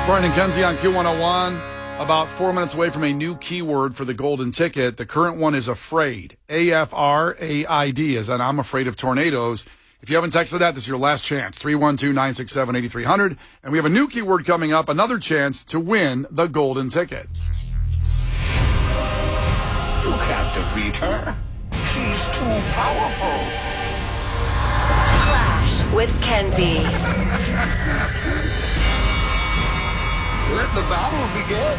Brian and Kenzie on Q101. About 4 minutes away from a new keyword for the golden ticket. The current one is afraid. AFRAID, as in I'm afraid of tornadoes. If you haven't texted that, this is your last chance. 312-967-8300. And we have a new keyword coming up, another chance to win the golden ticket. You can't defeat her. She's too powerful. Flash with Kenzie. Let the battle begin.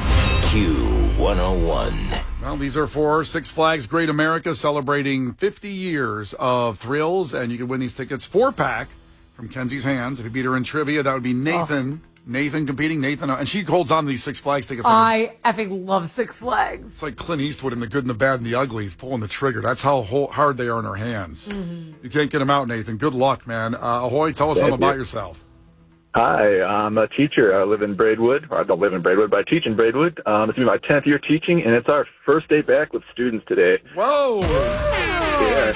Q101. Well, these are for Six Flags Great America, celebrating 50 years of thrills, and you can win these tickets 4-pack from Kenzie's hands. If you beat her in trivia, that would be Nathan. Nathan competing. Nathan, and she holds on to these Six Flags tickets. I effing love Six Flags. It's like Clint Eastwood in The Good and the Bad and the Ugly. He's pulling the trigger. That's how hard they are in her hands. Mm-hmm. You can't get them out, Nathan. Good luck, man. Ahoy, tell us something about yourself. Hi, I'm a teacher. I live in Braidwood. Or I don't live in Braidwood, but I teach in Braidwood. It's going to be my 10th year teaching, and it's our first day back with students today. Whoa! Yeah.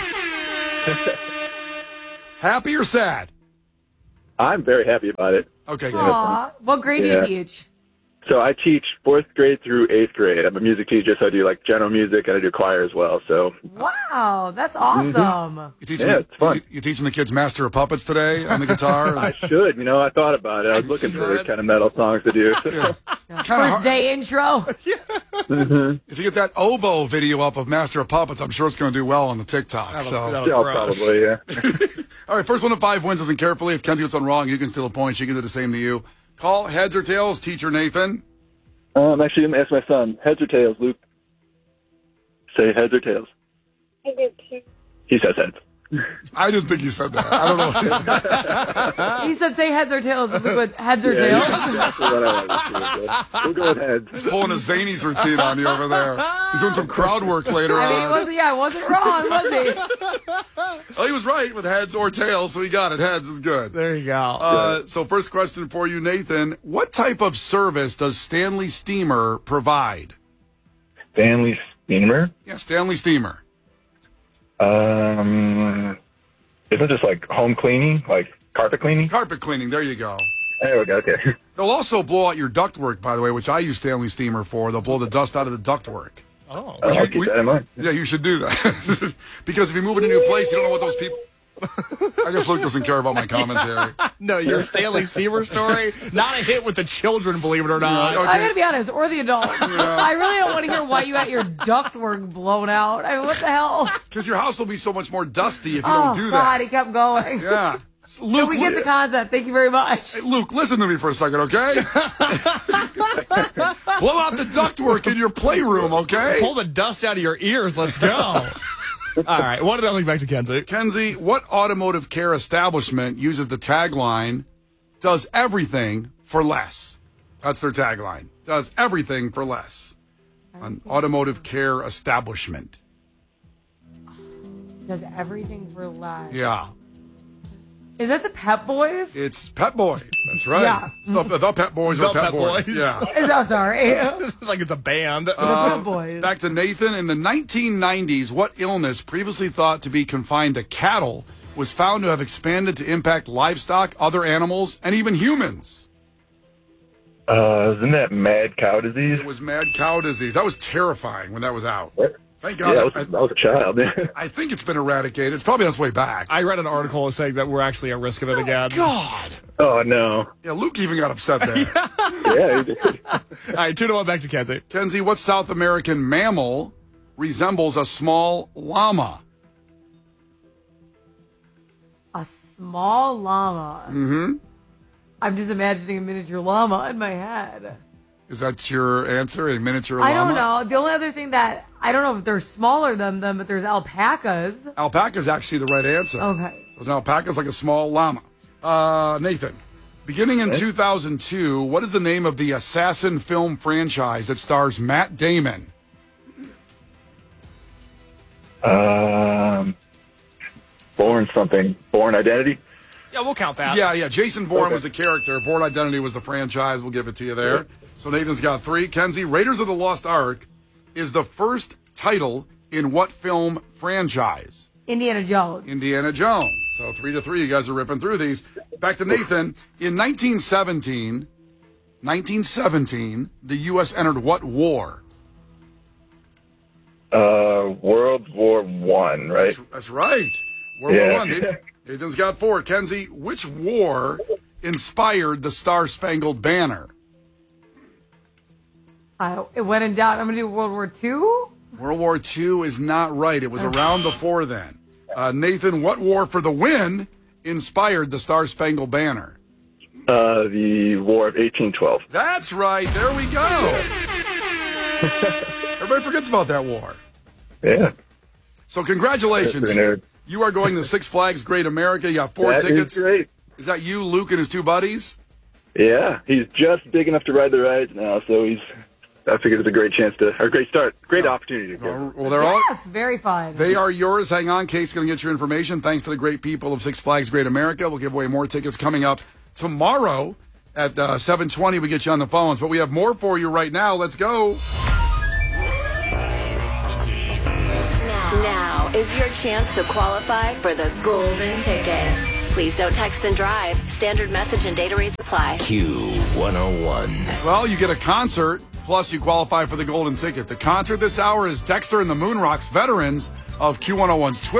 Happy or sad? I'm very happy about it. Okay, good. Aw, what grade do you teach? So I teach 4th grade through 8th grade. I'm a music teacher, so I do like general music, and I do choir as well. So Wow, that's awesome. it's fun. You teaching the kids Master of Puppets today on the guitar? I should. I thought about it. I was looking for kind of metal songs to do. Yeah. First day intro. If you get that oboe video up of Master of Puppets, I'm sure it's going to do well on the TikTok. Probably, yeah. All right, first one to 5 wins. Listen carefully. If Kenzie gets one wrong, you can steal a point. She can do the same to you. Call heads or tails, teacher Nathan. Actually, I'm going to ask my son. Heads or tails, Luke? Say heads or tails. I did too. He says heads. I didn't think you said that. I don't know. He said say heads or tails. And Luke went, heads or tails? Exactly what I wanted to do. We'll go with heads. He's pulling a Zanies routine on you over there. He's doing some crowd work later on. I mean, it wasn't wrong, was he? Oh, he was right with heads or tails, so he got it. Heads is good. There you go. So first question for you, Nathan. What type of service does Stanley Steamer provide? Stanley Steamer? Yeah, Stanley Steamer. Isn't it just like home cleaning, like carpet cleaning? Carpet cleaning, there you go. There we go, okay. They'll also blow out your ductwork, by the way, which I use Stanley Steamer for. They'll blow the dust out of the ductwork. Oh. I'll keep that in mind. Yeah, you should do that. Because if you move in a new place, you don't know what those people... I guess Luke doesn't care about my commentary. No, your Stanley Steamer story, not a hit with the children, believe it or not. Okay. I gotta be honest, or the adults. I really don't want to hear why you got your ductwork blown out. I mean, what the hell? Because your house will be so much more dusty if you don't do God, that. he kept going. Yeah. Luke, We get the concept. Thank you very much. Hey, Luke, listen to me for a second, okay? Blow out the ductwork in your playroom, okay? Pull the dust out of your ears. Let's go. All right, what did I link back to Kenzie? Kenzie, what automotive care establishment uses the tagline, does everything for less? That's their tagline. Does everything for less. An automotive care establishment. Does everything for less. Yeah. Is that the Pep Boys? It's Pet Boys. That's right. Yeah. It's the Pet Boys The or Pet Pep Boys. Boys. Yeah. Sorry. Like it's a band. The Pep Boys. Back to Nathan. In the 1990s, what illness previously thought to be confined to cattle was found to have expanded to impact livestock, other animals, and even humans? Isn't that mad cow disease? It was mad cow disease. That was terrifying when that was out. What? Thank God. Yeah, I was a child. I think it's been eradicated. It's probably on its way back. I read an article saying that we're actually at risk of it again. God. Oh, no. Yeah, Luke even got upset there. Yeah, he did. All right, 2-1 back to Kenzie. Kenzie, what South American mammal resembles a small llama? A small llama. Mm-hmm. I'm just imagining a miniature llama in my head. Is that your answer, a miniature llama? I don't know. The only other thing that, I don't know if they're smaller than them, but there's alpacas. Alpaca's actually the right answer. Okay. So an alpaca's like a small llama. Nathan, beginning in 2002, what is the name of the Assassin film franchise that stars Matt Damon? Bourne something. Bourne Identity? Yeah, we'll count that. Yeah. Jason Bourne Okay. was the character. Bourne Identity was the franchise. We'll give it to you there. So Nathan's got 3. Kenzie, Raiders of the Lost Ark is the first title in what film franchise? Indiana Jones. Indiana Jones. So 3-3. You guys are ripping through these. Back to Nathan. In 1917, 1917, the U.S. entered what war? World War I, right? That's right. World War I. Nathan's got 4. Kenzie, which war inspired the Star-Spangled Banner? It went in doubt. I'm going to do World War II. World War II is not right. It was around before then. Nathan, what war for the win inspired the Star-Spangled Banner? The War of 1812. That's right. There we go. Everybody forgets about that war. Yeah. So congratulations. You are going to Six Flags Great America. You got 4 tickets. Is great. Is that you, Luke, and his 2 buddies? Yeah. He's just big enough to ride the rides now, so I figured it's a great chance or great start, great opportunity to go. Well, they're all very fun. They are yours. Hang on, Kate's going to get your information. Thanks to the great people of Six Flags Great America. We'll give away more tickets coming up tomorrow at 7:20. We get you on the phones, but we have more for you right now. Let's go. Now is your chance to qualify for the golden ticket. Please don't text and drive. Standard message and data rates apply. Q101. Well, you get a concert, plus you qualify for the golden ticket. The concert this hour is Dexter and the Moonrocks, veterans of Q101's Twist.